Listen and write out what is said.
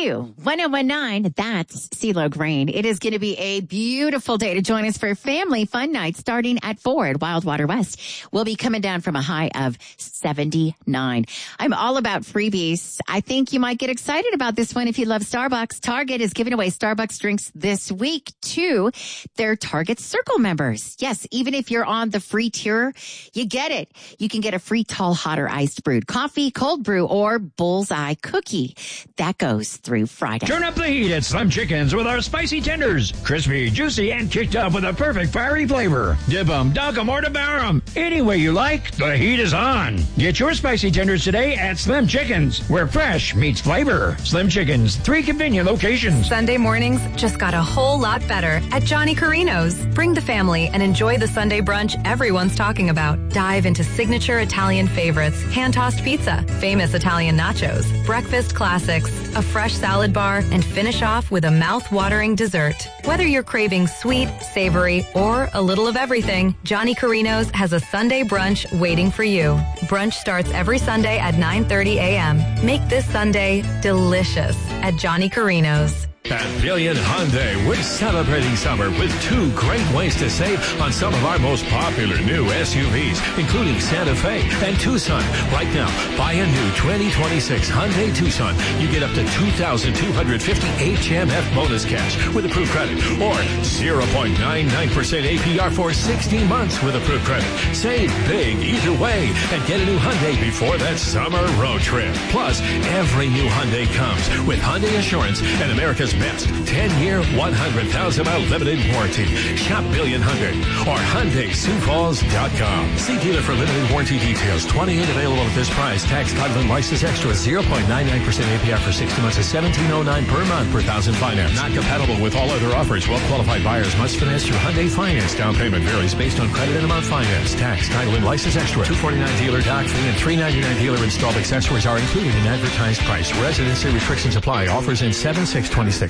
Q1019, that's CeeLo Green. It is going to be a beautiful day to join us for family fun night starting at 4 at Wildwater West. We'll be coming down from a high of 79. I'm all about freebies. I think you might get excited about this one if you love Starbucks. Target is giving away Starbucks drinks this week to their Target Circle members. Yes, even if you're on the free tier, you get it. You can get a free tall, hot, or iced brewed coffee, cold brew, or bullseye cookie. That goes through Friday. Turn up the heat at Slim Chickens with our spicy tenders. Crispy, juicy, and kicked up with a perfect fiery flavor. Dip 'em, dunk 'em, or devour 'em. Any way you like, the heat is on. Get your spicy tenders today at Slim Chickens, where fresh meets flavor. Slim Chickens, 3 convenient locations. Sunday mornings just got a whole lot better at Johnny Carino's. Bring the family and enjoy the Sunday brunch everyone's talking about. Dive into signature Italian favorites, hand-tossed pizza, famous Italian nachos, breakfast classics, a fresh salad bar, and finish off with a mouth-watering dessert. Whether you're craving sweet, savory, or a little of everything, Johnny Carino's has a Sunday brunch waiting for you. Brunch starts every Sunday at 9:30 a.m. Make this Sunday delicious at Johnny Carino's. At Billion Hyundai, we're celebrating summer with 2 great ways to save on some of our most popular new SUVs, including Santa Fe and Tucson. Right now, buy a new 2026 Hyundai Tucson. You get up to $2,250 HMF bonus cash with approved credit, or 0.99% APR for 16 months with approved credit. Save big either way and get a new Hyundai before that summer road trip. Plus, every new Hyundai comes with Hyundai Assurance and America's best 10-year, 100,000-mile limited warranty. Shop Billion Hyundai or HyundaiSiouxFalls.com. See dealer for limited warranty details. 28 available at this price. Tax, title, and license extra. 0.99% APR for 60 months is $17.09 per month per thousand finance. Not compatible with all other offers. Well-qualified buyers must finance through Hyundai Finance. Down payment varies based on credit and amount financed. Tax, title, and license extra. $249 dealer dock fee and $399 dealer installed accessories are included in advertised price. Residency restrictions apply. Offers in 7/6/27.